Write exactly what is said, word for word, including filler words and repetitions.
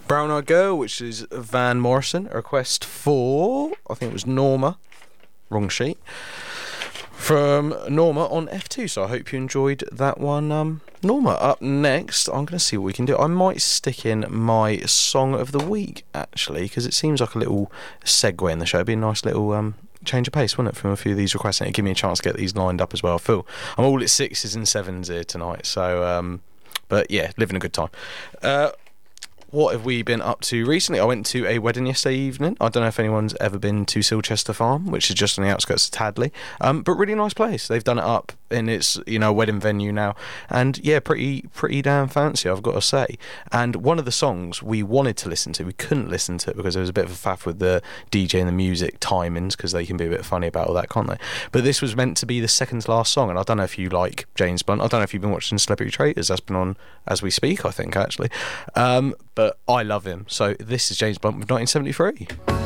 Brown Eyed Girl, which is Van Morrison. A request for, I think it was Norma. Wrong sheet. From Norma on F two. So I hope you enjoyed that one. Um, Norma, up next, I'm going to see what we can do. I might stick in my song of the week, actually, because it seems like a little segue in the show. It'd be a nice little um, change of pace, wouldn't it, from a few of these requests? And it'd give me a chance to get these lined up as well. I feel I'm all at sixes and sevens here tonight. So, um, but yeah, living a good time. Uh, What have we been up to recently? I went to a wedding yesterday evening. I don't know if anyone's ever been to Silchester Farm, which is just on the outskirts of Tadley, um, but really nice place. They've done it up in its, you know, wedding venue now, and yeah, pretty pretty damn fancy, I've got to say. And one of the songs we wanted to listen to, we couldn't listen to it because there was a bit of a faff with the D J and the music timings, because they can be a bit funny about all that, can't they? But this was meant to be the second to last song, and I don't know if you like James Blunt. I don't know if you've been watching Celebrity Traitors. That's been on as we speak, I think, actually. Um, but I love him. So this is James Blunt with nineteen seventy-three.